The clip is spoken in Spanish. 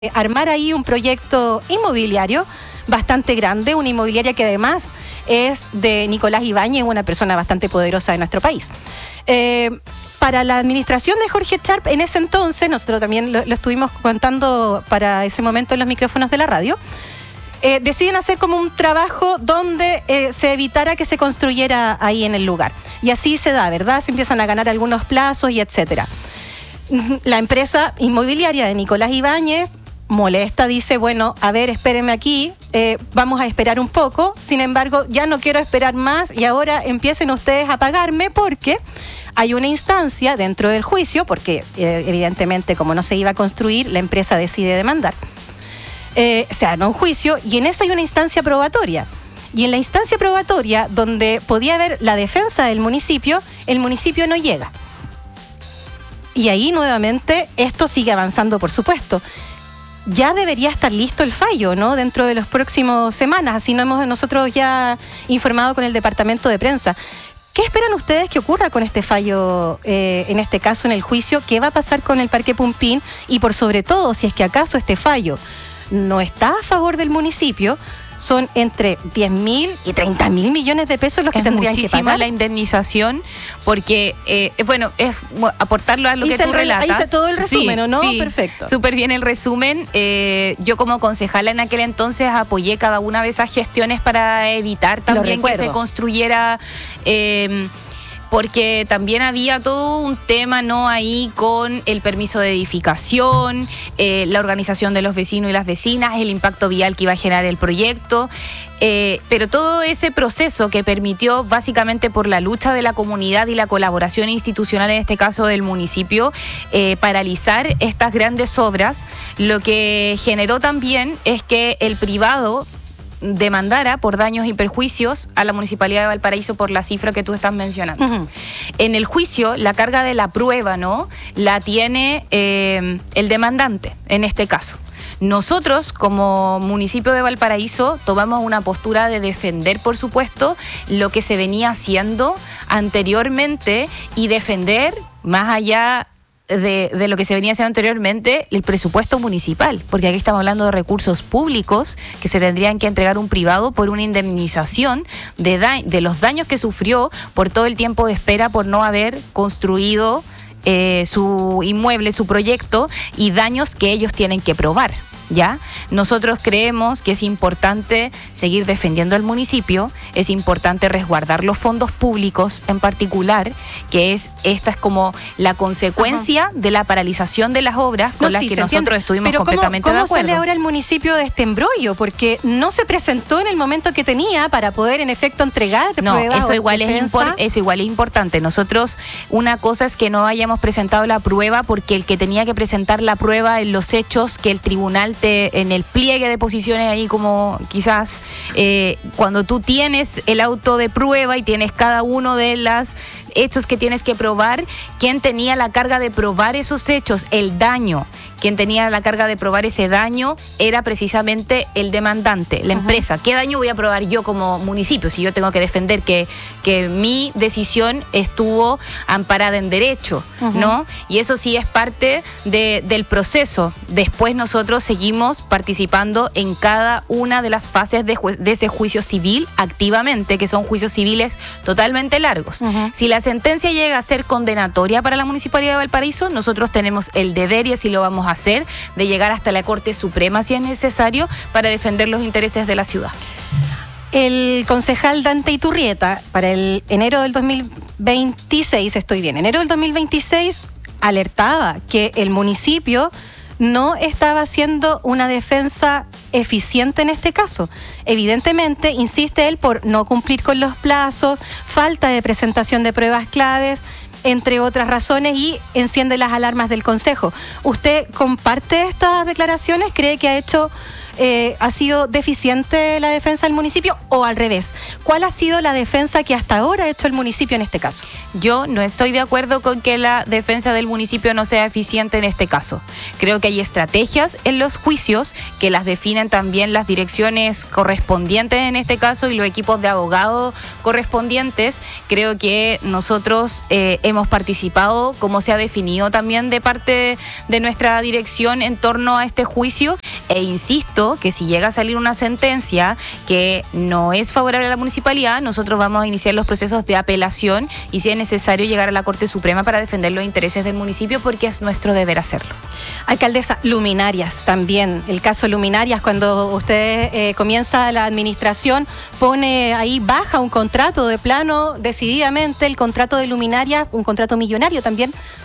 armar ahí un proyecto inmobiliario bastante grande, una inmobiliaria que además es de Nicolás Ibáñez, una persona bastante poderosa de nuestro país. Para la administración de Jorge Sharp, en ese entonces, nosotros también lo estuvimos contando para ese momento en los micrófonos de la radio, deciden hacer como un trabajo donde se evitara que se construyera ahí en el lugar. Y así se da, ¿verdad? Se empiezan a ganar algunos plazos y etcétera. La empresa inmobiliaria de Nicolás Ibáñez molesta, dice, bueno, a ver, espérenme aquí, vamos a esperar un poco, sin embargo, ya no quiero esperar más y ahora empiecen ustedes a pagarme porque hay una instancia dentro del juicio, porque evidentemente como no se iba a construir, la empresa decide demandar. Se arma un juicio y en esa hay una instancia probatoria. Y en la instancia probatoria, donde podía haber la defensa del municipio, el municipio no llega. Y ahí nuevamente esto sigue avanzando, por supuesto. Ya debería estar listo el fallo, ¿no? Dentro de las próximas semanas, así nos hemos nosotros ya informado con el departamento de prensa. ¿Qué esperan ustedes que ocurra con este fallo, en este caso en el juicio? ¿Qué va a pasar con el Parque Pumpín? Y por sobre todo, si es que acaso este fallo no está a favor del municipio, son entre 10.000 y 30.000 millones de pesos los que tendrían que pagar. Es muchísima la indemnización, porque, es aportarlo a lo que tú relatas. Ahí hice todo el resumen, sí, ¿o no? Sí, perfecto. Súper bien el resumen. Yo como concejala en aquel entonces apoyé cada una de esas gestiones para evitar también que se construyera... porque también había todo un tema, ¿no?, ahí con el permiso de edificación, la organización de los vecinos y las vecinas, el impacto vial que iba a generar el proyecto, pero todo ese proceso que permitió, básicamente por la lucha de la comunidad y la colaboración institucional, en este caso del municipio, paralizar estas grandes obras, lo que generó también es que el privado demandara por daños y perjuicios a la Municipalidad de Valparaíso por la cifra que tú estás mencionando. Uh-huh. En el juicio, la carga de la prueba, ¿no?, la tiene el demandante, en este caso. Nosotros, como municipio de Valparaíso, tomamos una postura de defender, por supuesto, lo que se venía haciendo anteriormente y defender, más allá de lo que se venía haciendo anteriormente, el presupuesto municipal, porque aquí estamos hablando de recursos públicos que se tendrían que entregar a un privado por una indemnización de los daños que sufrió por todo el tiempo de espera por no haber construido su inmueble, su proyecto, y daños que ellos tienen que probar. ¿Ya? Nosotros creemos que es importante seguir defendiendo al municipio, es importante resguardar los fondos públicos en particular, que esta es como la consecuencia de la paralización de las obras con las que nosotros estuvimos completamente de acuerdo. ¿Cómo sale ahora el municipio de este embrollo? Porque no se presentó en el momento que tenía para poder en efecto entregar pruebas. Eso igual es importante. Nosotros, una cosa es que no hayamos presentado la prueba porque el que tenía que presentar la prueba en los hechos que el tribunal en el pliegue de posiciones ahí, como quizás cuando tú tienes el auto de prueba y tienes cada uno de los hechos que tienes que probar, ¿quién tenía la carga de probar esos hechos? El daño. Quien tenía la carga de probar ese daño era precisamente el demandante, la empresa. ¿Qué daño voy a probar yo como municipio si yo tengo que defender que mi decisión estuvo amparada en derecho, ¿no? Y eso sí es parte del proceso. Después nosotros seguimos participando en cada una de las fases de ese juicio civil activamente, que son juicios civiles totalmente largos. Si la sentencia llega a ser condenatoria para la Municipalidad de Valparaíso, nosotros tenemos el deber, y así lo vamos a hacer, de llegar hasta la Corte Suprema si es necesario para defender los intereses de la ciudad. El concejal Dante Iturrieta, para el enero del 2026, enero del 2026, alertaba que el municipio no estaba haciendo una defensa eficiente en este caso. Evidentemente, insiste él, por no cumplir con los plazos, falta de presentación de pruebas claves, entre otras razones, y enciende las alarmas del Consejo. ¿Usted comparte estas declaraciones? ¿Cree que ha hecho ha sido deficiente la defensa del municipio o al revés? ¿Cuál ha sido la defensa que hasta ahora ha hecho el municipio en este caso? Yo no estoy de acuerdo con que la defensa del municipio no sea eficiente en este caso. Creo que hay estrategias en los juicios que las definen también las direcciones correspondientes en este caso y los equipos de abogados correspondientes. Creo que nosotros hemos participado, como se ha definido también de parte de nuestra dirección en torno a este juicio, e insisto que si llega a salir una sentencia que no es favorable a la municipalidad, nosotros vamos a iniciar los procesos de apelación y si es necesario llegar a la Corte Suprema para defender los intereses del municipio, porque es nuestro deber hacerlo. Alcaldesa, luminarias también, el caso luminarias, cuando usted comienza la administración, pone ahí, baja un contrato de plano decididamente, el contrato de luminarias, un contrato millonario también,